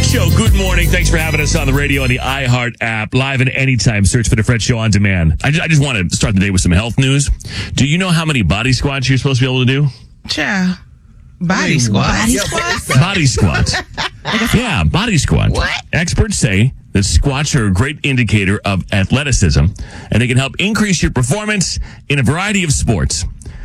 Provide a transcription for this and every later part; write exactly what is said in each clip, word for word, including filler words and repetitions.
Show. Good morning. Thanks for having us on the radio and the iHeart app. Live and anytime. Search for the Fred Show on demand. I just, I just want to start the day with some health news. Do you know how many body squats you're supposed to be able to do? Child. Body squats. Body squats? Body squats. Yeah, body squats. What? Experts say that squats are a great indicator of athleticism, and they can help increase your performance in a variety of sports.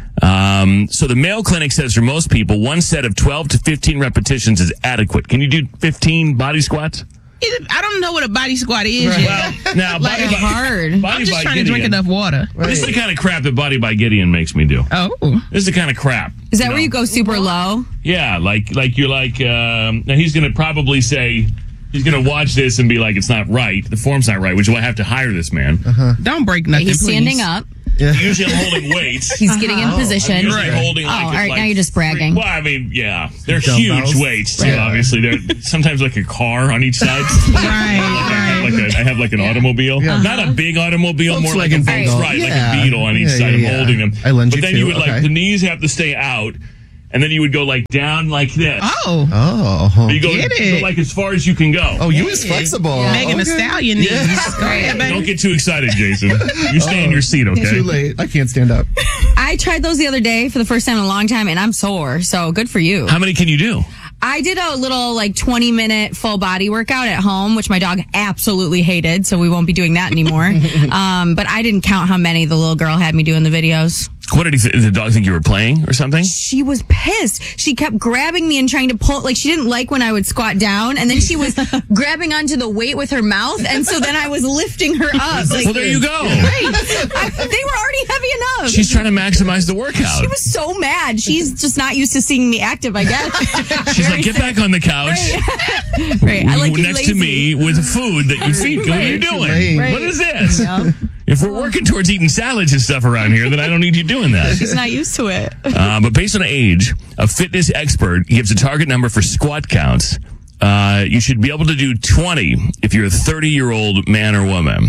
Um, so the Mayo Clinic says for most people, one set of twelve to fifteen repetitions is adequate. Can you do fifteen body squats? I don't know what a body squat is Right. yet. Well, now, Like, body by, hard. Body I'm just by trying Gideon. to drink enough water. Right. This is the kind of crap that Body by Gideon makes me do. Oh. This is the kind of crap. Is that you where know? you go super low? Yeah, like like you're like. Um, now he's going to probably say he's going to watch this and be like, "It's not right. The form's not right," which is why I have to hire this man. Uh-huh. Don't break nothing, He's standing please. up. Yeah. Usually I'm holding weights. He's getting in Uh-huh. position. I'm usually Right. holding. Oh, Like, all right, like now you're just bragging. Well, I mean, yeah, they're Dumbbells. huge weights too. Right. Obviously, they're sometimes like a car on each side. Right, I have right. like a, I have like an automobile, Yeah. not a big automobile, more like a Volkswagen Beetle, Beetle. right, like Yeah. a Beetle on each Yeah, side. yeah, I'm yeah. holding them. I lend but you then two. you would like Okay. the knees have to stay out, and then you would go like down like this. Oh. Oh. You go, Get you it. go like as far as you can go. Oh, you is flexible. Yeah. Megan Thee Okay. Stallion knees. Yeah. Go ahead, baby. Don't get too excited, Jason. You stay in Oh, your seat, okay? Too late. I can't stand up. I tried those the other day for the first time in a long time, and I'm sore. So good for you. How many can you do? I did a little like twenty minute full body workout at home, which my dog absolutely hated. So we won't be doing that anymore. um, but I didn't count how many the little girl had me do in the videos. What did he th- did the dog think you were playing or something? She was pissed. She kept grabbing me and trying to pull, like she didn't like when I would squat down, and then she was grabbing onto the weight with her mouth, and so then I was lifting her up. Like, Well, there you go. Right. I, they were already heavy enough. She's trying to maximize the workout. She was so mad. She's just not used to seeing me active, I guess. She's like, get back on the couch. Right. I like being next to lazy. me with food that you feed. What are you doing? Right. What is this? Yeah. If we're working towards eating salads and stuff around here, then I don't need you doing that. She's not used to it. Uh, but based on age, a fitness expert gives a target number for squat counts. Uh, you should be able to do twenty if you're a thirty-year-old man or woman.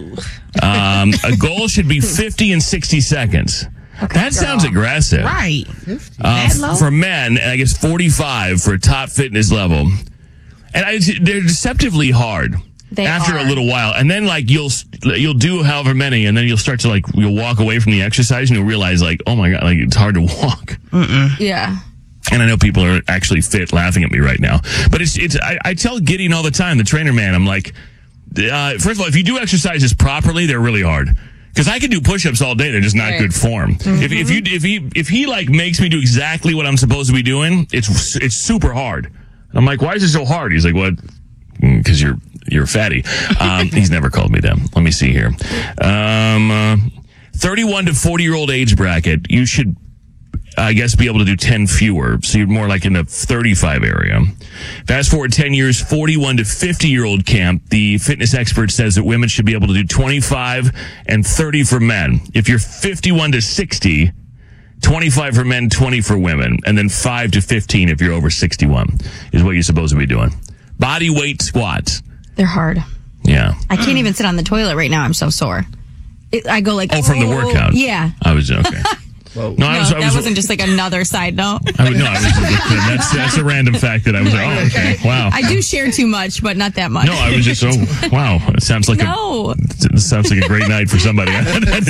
Um, a goal should be fifty in sixty seconds. That sounds aggressive. Right. Uh, That low? f- for men, and I guess forty-five for a top fitness level. And I, they're deceptively hard. They after are. a little while, and then like you'll you'll do however many, and then you'll start to like you'll walk away from the exercise, and you'll realize like, oh my god, like it's hard to walk. Yeah. And I know people are actually fit laughing at me right now, but it's it's I, I tell Gideon all the time, the trainer man, I'm like, uh, first of all, if you do exercises properly, they're really hard. Because I can do push-ups all day, they're just not Right. good form. If if you if he if he like makes me do exactly what I'm supposed to be doing, it's it's super hard. I'm like, why is it so hard? He's like, what? Because you're you're fatty. Um, he's never called me that. Let me see here. Um, uh, thirty-one to forty year old age bracket. You should, I guess, be able to do ten fewer. So you're more like in the thirty-five area. Fast forward ten years, forty-one to fifty year old camp. The fitness expert says that women should be able to do twenty-five and thirty for men. If you're fifty-one to sixty, twenty-five for men, twenty for women, and then five to fifteen if you're over sixty-one is what you're supposed to be doing. Body weight squats. They're hard. Yeah. I can't even sit on the toilet right now. I'm so sore. It, I go like, Oh, from the workout. Yeah. I was okay. Whoa. No, I No, was. I that was. wasn't just like another side note. I would no. I was. That's that's a random fact that I was. Like, oh, okay. Wow. I do share too much, but not that much. No, I was just. Oh, wow. It sounds like No. a. It sounds like a great night for somebody. I,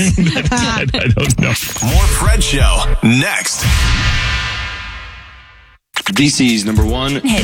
I, I don't know. More Fred Show next. D C's number one Hit